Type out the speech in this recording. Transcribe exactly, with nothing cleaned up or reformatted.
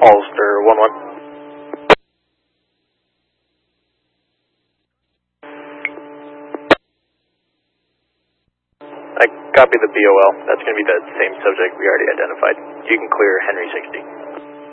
Ulster one one. I copy the B O L. That's going to be the same subject we already identified. You can clear Henry sixty.